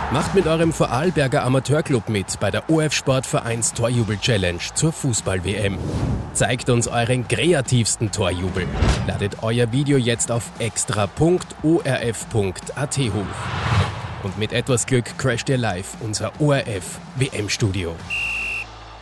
Macht mit eurem Vorarlberger Amateurclub mit bei der OF Sportvereins Torjubel-Challenge zur Fußball-WM. Zeigt uns euren kreativsten Torjubel. Ladet euer Video jetzt auf extra.orf.at hoch. Und mit etwas Glück crasht ihr live unser ORF WM-Studio.